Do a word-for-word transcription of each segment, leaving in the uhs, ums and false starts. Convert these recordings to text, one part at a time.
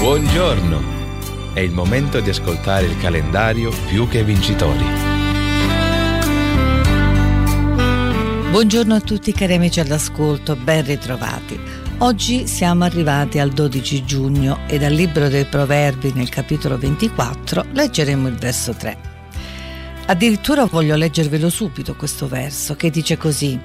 Buongiorno! È il momento di ascoltare il calendario Più che Vincitori. Buongiorno a tutti cari amici all'ascolto, ben ritrovati. Oggi siamo arrivati al dodici giugno e dal libro dei Proverbi nel capitolo ventiquattro leggeremo il verso tre. Addirittura voglio leggervelo subito questo verso che dice così: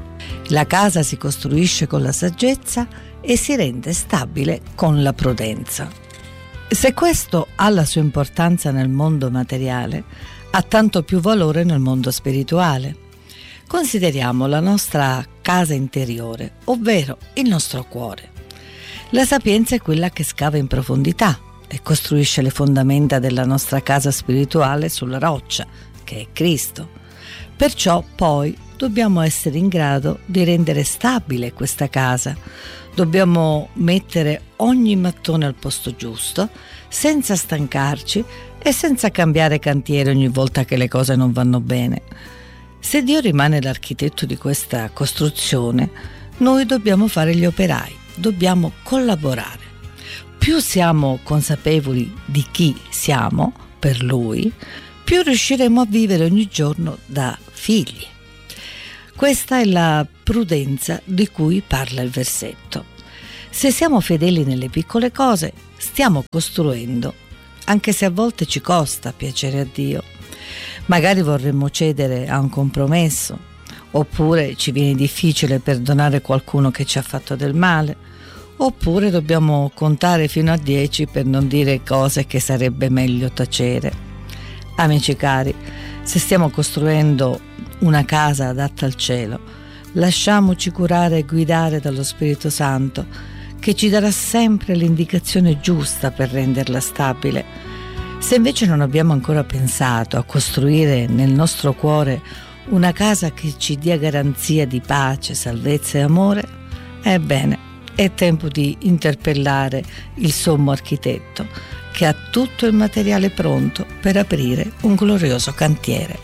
la casa si costruisce con la saggezza e si rende stabile con la prudenza. Se questo ha la sua importanza nel mondo materiale, ha tanto più valore nel mondo spirituale. Consideriamo la nostra casa interiore, ovvero il nostro cuore. La sapienza è quella che scava in profondità e costruisce le fondamenta della nostra casa spirituale sulla roccia, che è Cristo. Perciò poi dobbiamo essere in grado di rendere stabile questa casa. Dobbiamo mettere ogni mattone al posto giusto, senza stancarci e senza cambiare cantiere ogni volta che le cose non vanno bene. Se Dio rimane l'architetto di questa costruzione, noi dobbiamo fare gli operai, dobbiamo collaborare. Più siamo consapevoli di chi siamo per Lui, più riusciremo a vivere ogni giorno da figli. Questa è la prudenza di cui parla il versetto. Se siamo fedeli nelle piccole cose, stiamo costruendo, anche se a volte ci costa piacere a Dio. Magari vorremmo cedere a un compromesso, oppure ci viene difficile perdonare qualcuno che ci ha fatto del male, oppure dobbiamo contare fino a dieci per non dire cose che sarebbe meglio tacere. Amici cari, se stiamo costruendo una casa adatta al cielo, lasciamoci curare e guidare dallo Spirito Santo, che ci darà sempre l'indicazione giusta per renderla stabile. Se invece non abbiamo ancora pensato a costruire nel nostro cuore una casa che ci dia garanzia di pace, salvezza e amore, ebbene, è tempo di interpellare il sommo architetto che ha tutto il materiale pronto per aprire un glorioso cantiere.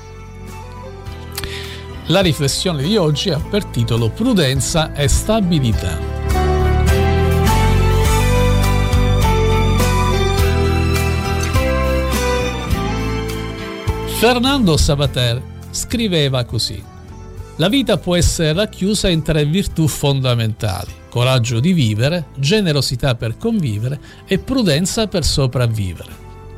La riflessione di oggi ha per titolo Prudenza e stabilità. Fernando Sabater scriveva così: la vita può essere racchiusa in tre virtù fondamentali: coraggio di vivere, generosità per convivere e prudenza per sopravvivere.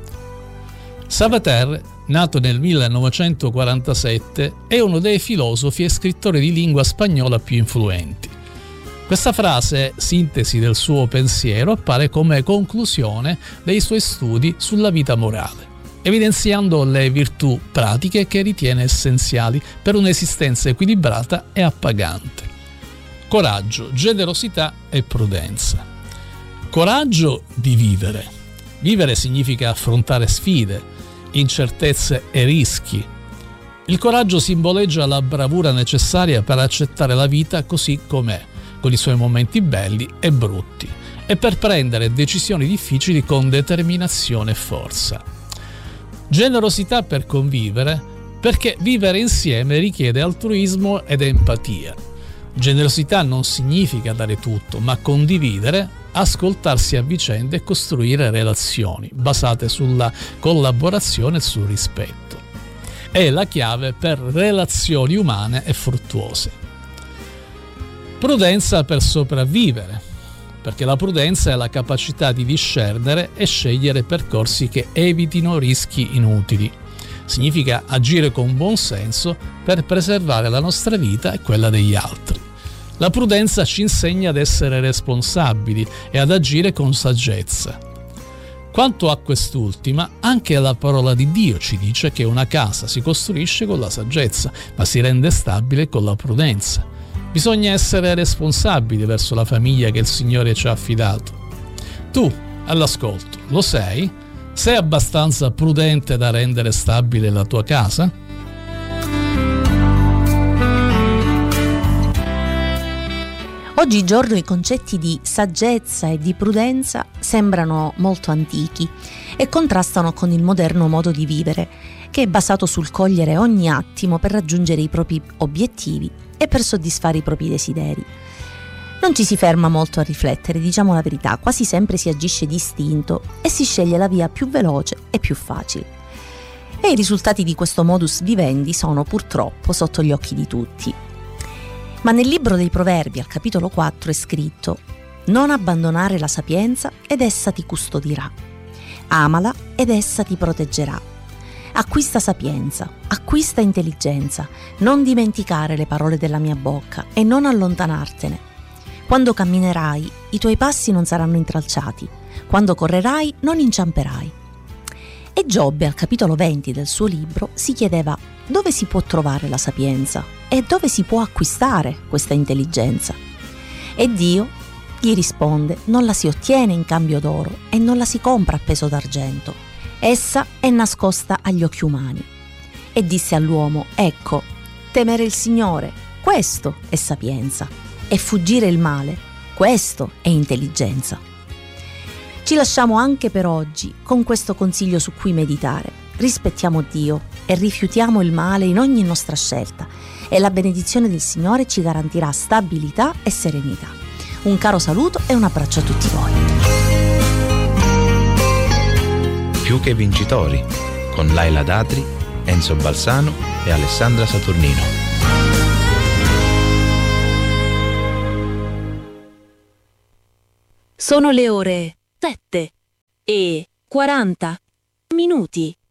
Sabater, nato nel millenovecentoquarantasette, è uno dei filosofi e scrittori di lingua spagnola più influenti. Questa frase, sintesi del suo pensiero, appare come conclusione dei suoi studi sulla vita morale, evidenziando le virtù pratiche che ritiene essenziali per un'esistenza equilibrata e appagante. Coraggio, generosità e prudenza. Coraggio di vivere. Vivere significa affrontare sfide, incertezze e rischi. Il coraggio simboleggia la bravura necessaria per accettare la vita così com'è, con i suoi momenti belli e brutti, e per prendere decisioni difficili con determinazione e forza. Generosità per convivere, perché vivere insieme richiede altruismo ed empatia. Generosità non significa dare tutto, ma condividere, ascoltarsi a vicenda e costruire relazioni basate sulla collaborazione e sul rispetto. È la chiave per relazioni umane e fruttuose. Prudenza per sopravvivere, perché la prudenza è la capacità di discernere e scegliere percorsi che evitino rischi inutili. Significa agire con buon senso per preservare la nostra vita e quella degli altri. La prudenza ci insegna ad essere responsabili e ad agire con saggezza. Quanto a quest'ultima, anche la parola di Dio ci dice che una casa si costruisce con la saggezza, ma si rende stabile con la prudenza. Bisogna essere responsabili verso la famiglia che il Signore ci ha affidato. Tu, all'ascolto, lo sei? Sei abbastanza prudente da rendere stabile la tua casa? Oggigiorno i concetti di saggezza e di prudenza sembrano molto antichi e contrastano con il moderno modo di vivere, che è basato sul cogliere ogni attimo per raggiungere i propri obiettivi e per soddisfare i propri desideri. Non ci si ferma molto a riflettere, diciamo la verità, quasi sempre si agisce d'istinto e si sceglie la via più veloce e più facile. E i risultati di questo modus vivendi sono purtroppo sotto gli occhi di tutti. Ma nel libro dei Proverbi, al capitolo quattro, è scritto: non abbandonare la sapienza ed essa ti custodirà. Amala ed essa ti proteggerà. Acquista sapienza, acquista intelligenza, non dimenticare le parole della mia bocca e non allontanartene. Quando camminerai, i tuoi passi non saranno intralciati. Quando correrai, non inciamperai. E Giobbe, al capitolo venti del suo libro, si chiedeva dove si può trovare la sapienza e dove si può acquistare questa intelligenza. E Dio gli risponde: non la si ottiene in cambio d'oro e non la si compra a peso d'argento. Essa è nascosta agli occhi umani. E disse all'uomo: ecco, temere il Signore, questo è sapienza, e fuggire il male, questo è intelligenza. Ci lasciamo anche per oggi con questo consiglio su cui meditare. Rispettiamo Dio e rifiutiamo il male in ogni nostra scelta, e la benedizione del Signore ci garantirà stabilità e serenità. Un caro saluto e un abbraccio a tutti voi. Più che vincitori, con Laila Datri, Enzo Balsano e Alessandra Saturnino. Sono le ore sette e quaranta minuti.